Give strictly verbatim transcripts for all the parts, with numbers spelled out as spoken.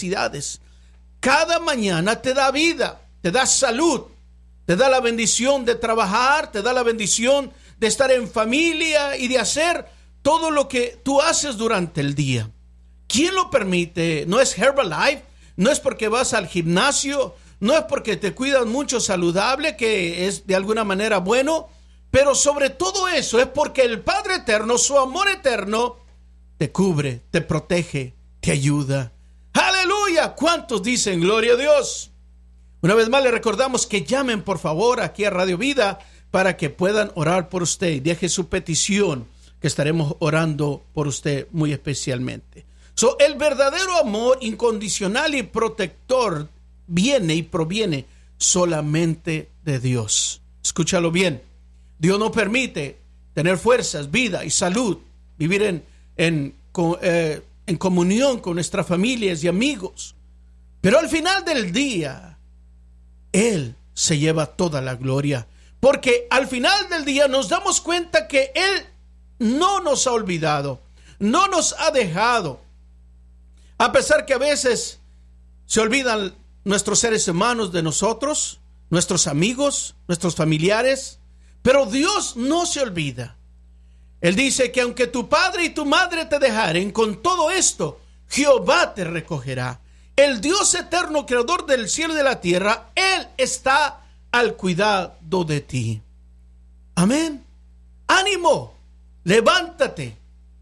necesidades. Cada mañana te da vida, te da salud, te da la bendición de trabajar, te da la bendición de estar en familia y de hacer todo lo que tú haces durante el día. ¿Quién lo permite? No es Herbalife, no es porque vas al gimnasio, no es porque te cuidas mucho saludable, que es de alguna manera bueno, pero sobre todo eso es porque el Padre Eterno, su amor eterno, te cubre, te protege, te ayuda. ¡Aleluya! ¿Cuántos dicen gloria a Dios? Una vez más le recordamos que llamen por favor aquí a Radio Vida para que puedan orar por usted. Deje su petición, que estaremos orando por usted muy especialmente. So, el verdadero amor incondicional y protector viene y proviene solamente de Dios. Escúchalo bien. Dios nos permite tener fuerzas, vida y salud, vivir en, en, eh, en comunión con nuestras familias y amigos. Pero al final del día, Él se lleva toda la gloria. Porque al final del día nos damos cuenta que Él no nos ha olvidado, no nos ha dejado. A pesar que a veces se olvidan nuestros seres humanos de nosotros, nuestros amigos, nuestros familiares, pero Dios no se olvida. Él dice que aunque tu padre y tu madre te dejaren, con todo esto, Jehová te recogerá. El Dios eterno, creador del cielo y de la tierra, Él está al cuidado de ti. Amén. Ánimo, levántate,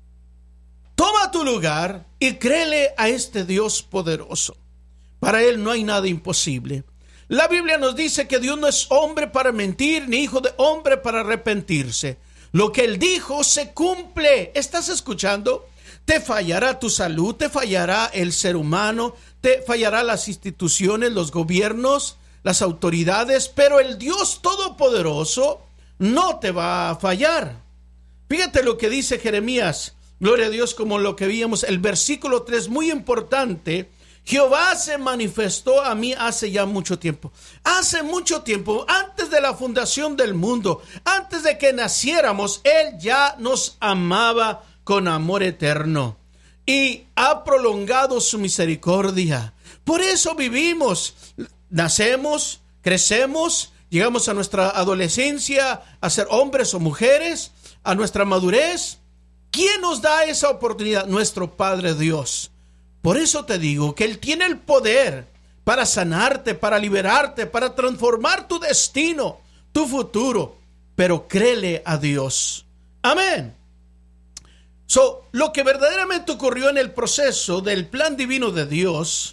toma tu lugar y créele a este Dios poderoso. Para Él no hay nada imposible. La Biblia nos dice que Dios no es hombre para mentir, ni hijo de hombre para arrepentirse. Lo que Él dijo se cumple. ¿Estás escuchando? Te fallará tu salud, te fallará el ser humano, te fallará las instituciones, los gobiernos, las autoridades, pero el Dios Todopoderoso no te va a fallar. Fíjate lo que dice Jeremías, gloria a Dios, como lo que vimos, el versículo tres, muy importante. Jehová se manifestó a mí hace ya mucho tiempo, hace mucho tiempo, antes de la fundación del mundo, antes de que naciéramos, Él ya nos amaba con amor eterno y ha prolongado su misericordia. Por eso vivimos, nacemos, crecemos, llegamos a nuestra adolescencia, a ser hombres o mujeres, a nuestra madurez. ¿Quién nos da esa oportunidad? Nuestro Padre Dios. Por eso te digo que Él tiene el poder para sanarte, para liberarte, para transformar tu destino, tu futuro, pero créele a Dios. Amén. So, lo que verdaderamente ocurrió en el proceso del plan divino de Dios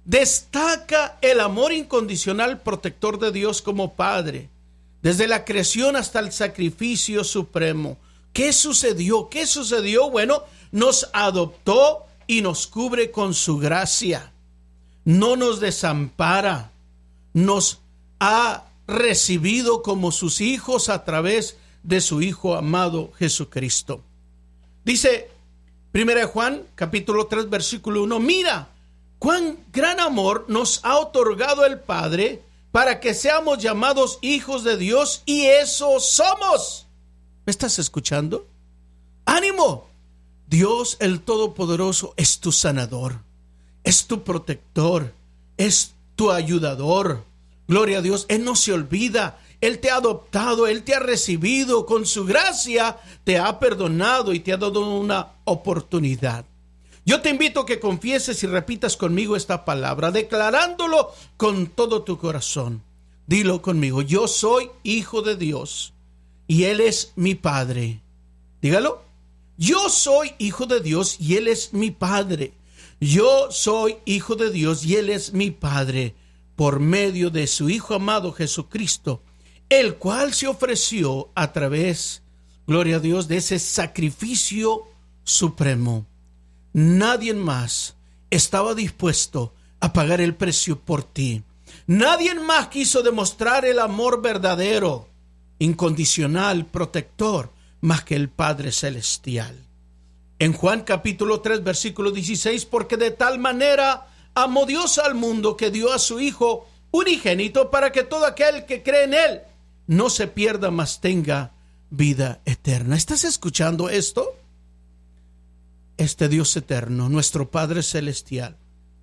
destaca el amor incondicional protector de Dios como Padre, desde la creación hasta el sacrificio supremo. ¿Qué sucedió? ¿Qué sucedió? Bueno, nos adoptó y nos cubre con su gracia. No nos desampara. Nos ha recibido como sus hijos a través de su Hijo amado Jesucristo. Dice primera de Juan, capítulo tres, versículo uno, mira, cuán gran amor nos ha otorgado el Padre para que seamos llamados hijos de Dios, y eso somos. ¿Me estás escuchando? ¡Ánimo! Dios el Todopoderoso es tu sanador, es tu protector, es tu ayudador. Gloria a Dios, Él no se olvida. Él te ha adoptado, Él te ha recibido, con su gracia te ha perdonado y te ha dado una oportunidad. Yo te invito a que confieses y repitas conmigo esta palabra, declarándolo con todo tu corazón. Dilo conmigo: yo soy hijo de Dios y Él es mi Padre. Dígalo. Yo soy hijo de Dios y Él es mi Padre. Yo soy hijo de Dios y Él es mi Padre, por medio de su Hijo amado Jesucristo, el cual se ofreció a través, gloria a Dios, de ese sacrificio supremo. Nadie más estaba dispuesto a pagar el precio por ti. Nadie más quiso demostrar el amor verdadero, incondicional, protector, más que el Padre Celestial. En Juan capítulo tres, versículo dieciséis, porque de tal manera amó Dios al mundo que dio a su Hijo unigénito para que todo aquel que cree en Él no se pierda, mas tenga vida eterna. ¿Estás escuchando esto? Este Dios eterno, nuestro Padre Celestial,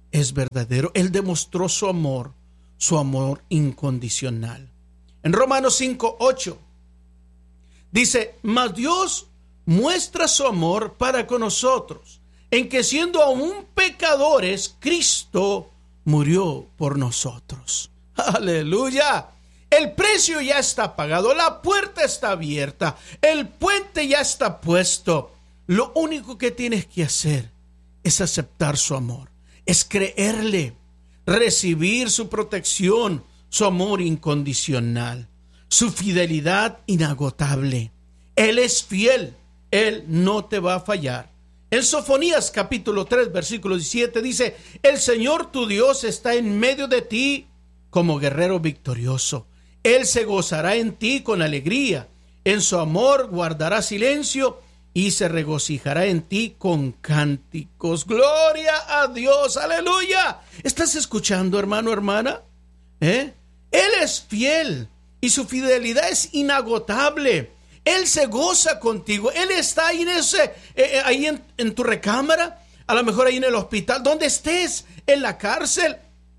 es verdadero. Él demostró su amor, su amor incondicional. En Romanos cinco, ocho dice: mas Dios muestra su amor para con nosotros, en que siendo aún pecadores, Cristo murió por nosotros. ¡Aleluya! El precio ya está pagado, la puerta está abierta, el puente ya está puesto. Lo único que tienes que hacer es aceptar su amor, es creerle, recibir su protección, su amor incondicional, su fidelidad inagotable. Él es fiel, Él no te va a fallar. En Sofonías capítulo tres, versículo diecisiete dice: el Señor tu Dios está en medio de ti como guerrero victorioso. Él se gozará en ti con alegría, en su amor guardará silencio y se regocijará en ti con cánticos. Gloria a Dios, aleluya. ¿Estás escuchando, hermano, hermana? ¿Eh? Él es fiel y su fidelidad es inagotable. Él se goza contigo. Él está ahí, en, ese, eh, ahí en, en tu recámara, a lo mejor ahí en el hospital, donde estés, en la cárcel.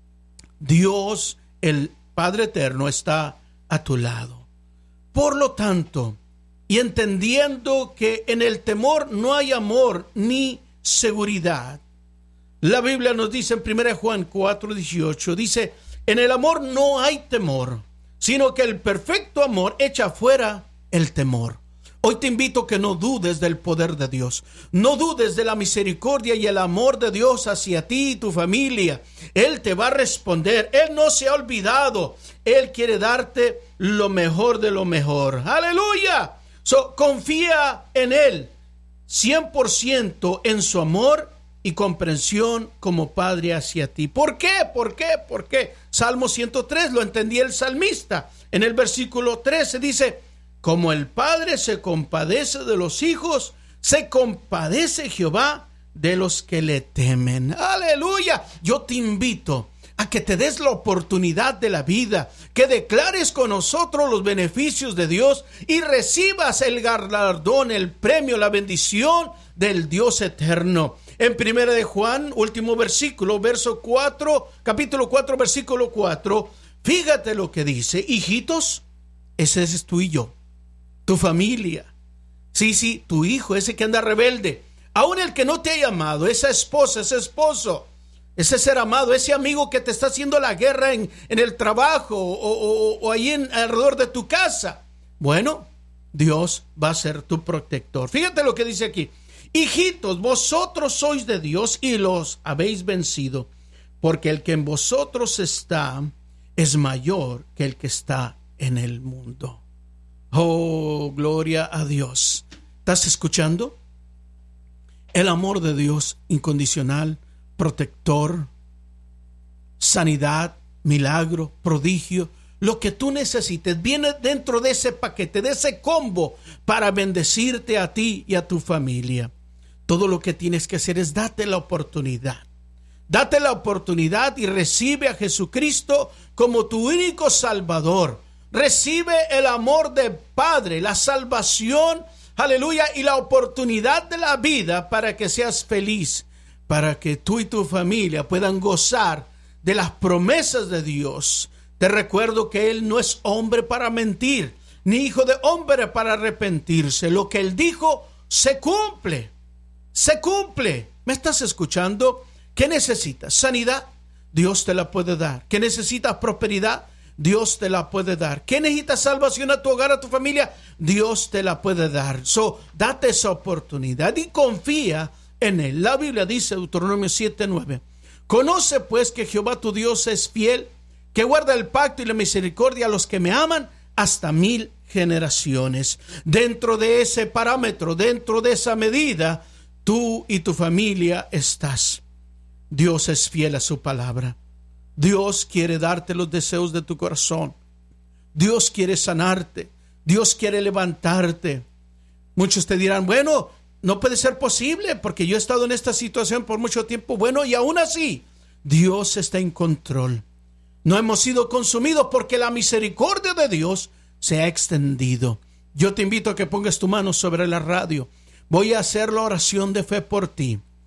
Dios, el Padre Eterno, está a tu lado. Por lo tanto, y entendiendo que en el temor no hay amor ni seguridad, la Biblia nos dice en primera de Juan cuatro, dieciocho, dice: en el amor no hay temor, sino que el perfecto amor echa fuera el temor. Hoy te invito a que no dudes del poder de Dios, no dudes de la misericordia y el amor de Dios hacia ti y tu familia. Él te va a responder, Él no se ha olvidado, Él quiere darte lo mejor de lo mejor. ¡Aleluya! So, confía en Él, cien por ciento en su amor y comprensión como Padre hacia ti. ¿Por qué? ¿Por qué? ¿Por qué? Salmo ciento tres, lo entendía el salmista. En el versículo trece dice: como el Padre se compadece de los hijos, se compadece Jehová de los que le temen. ¡Aleluya! Yo te invito a que te des la oportunidad de la vida, que declares con nosotros los beneficios de Dios y recibas el galardón, el premio, la bendición del Dios eterno. En primera de Juan, último versículo, verso cuatro, capítulo cuatro, versículo cuatro, fíjate lo que dice: hijitos, ese es tú y yo, tu familia, sí, sí, tu hijo, ese que anda rebelde, aún el que no te ha llamado, esa esposa, ese esposo, ese ser amado, ese amigo que te está haciendo la guerra en, en el trabajo o, o, o ahí en, alrededor de tu casa. Bueno, Dios va a ser tu protector. Fíjate lo que dice aquí: hijitos, vosotros sois de Dios y los habéis vencido, porque el que en vosotros está es mayor que el que está en el mundo. Oh, gloria a Dios. ¿Estás escuchando? El amor de Dios incondicional, protector, sanidad, milagro, prodigio, lo que tú necesites, viene dentro de ese paquete, de ese combo, para bendecirte a ti y a tu familia. Todo lo que tienes que hacer es date la oportunidad. Date la oportunidad y recibe a Jesucristo como tu único Salvador. Recibe el amor del Padre, la salvación, aleluya, y la oportunidad de la vida para que seas feliz, para que tú y tu familia puedan gozar de las promesas de Dios. Te recuerdo que Él no es hombre para mentir, ni hijo de hombre para arrepentirse. Lo que Él dijo se cumple, se cumple. ¿Me estás escuchando? ¿Qué necesitas? Sanidad, Dios te la puede dar. ¿Qué necesitas? Prosperidad, Dios te la puede dar. ¿Qué necesitas? Salvación a tu hogar, a tu familia, Dios te la puede dar. So, date esa oportunidad y confía en Él. La Biblia dice, Deuteronomio siete, nueve, conoce pues que Jehová tu Dios es fiel, que guarda el pacto y la misericordia a los que me aman hasta mil generaciones. Dentro de ese parámetro, dentro de esa medida, tú y tu familia estás. Dios es fiel a su palabra. Dios quiere darte los deseos de tu corazón. Dios quiere sanarte. Dios quiere levantarte. Muchos te dirán, bueno, no puede ser posible porque yo he estado en esta situación por mucho tiempo. Bueno, y aún así, Dios está en control. No hemos sido consumidos porque la misericordia de Dios se ha extendido. Yo te invito a que pongas tu mano sobre la radio. Voy a hacer la oración de fe por ti.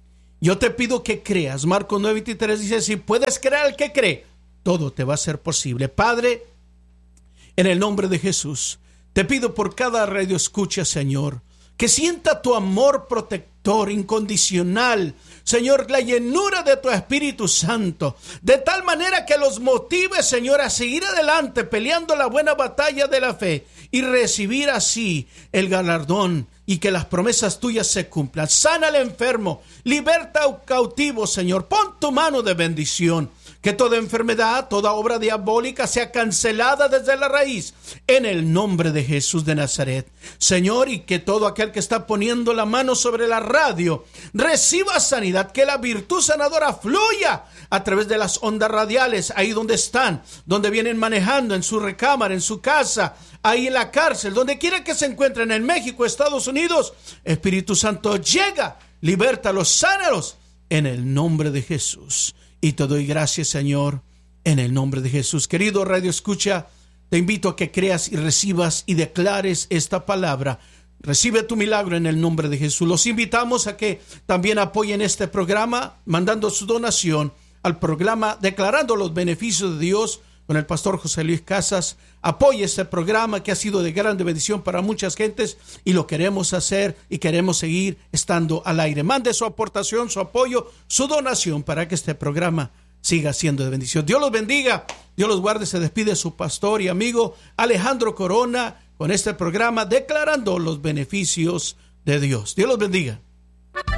Yo te pido que creas. Marcos nueve veintitrés dice, si puedes creer al que cree, todo te va a ser posible. Padre, en el nombre de Jesús, te pido por cada radio escucha, Señor, que sienta tu amor protector incondicional, Señor, la llenura de tu Espíritu Santo, de tal manera que los motive, Señor, a seguir adelante peleando la buena batalla de la fe y recibir así el galardón y que las promesas tuyas se cumplan. Sana al enfermo, liberta al cautivo, Señor, pon tu mano de bendición. Que toda enfermedad, toda obra diabólica sea cancelada desde la raíz en el nombre de Jesús de Nazaret. Señor, y que todo aquel que está poniendo la mano sobre la radio reciba sanidad, que la virtud sanadora fluya a través de las ondas radiales, ahí donde están, donde vienen manejando, en su recámara, en su casa, ahí en la cárcel, donde quiera que se encuentren, en México, Estados Unidos. Espíritu Santo, llega, libértalos, sánalos en el nombre de Jesús. Y te doy gracias, Señor, en el nombre de Jesús. Querido Radio Escucha, te invito a que creas y recibas y declares esta palabra. Recibe tu milagro en el nombre de Jesús. Los invitamos a que también apoyen este programa, mandando su donación al programa Declarando los Beneficios de Dios con el pastor José Luis Casas. Apoye este programa que ha sido de grande bendición para muchas gentes y lo queremos hacer y queremos seguir estando al aire. Mande su aportación, su apoyo, su donación para que este programa siga siendo de bendición. Dios los bendiga, Dios los guarde. Se despide su pastor y amigo Alejandro Corona con este programa Declarando los Beneficios de Dios. Dios los bendiga.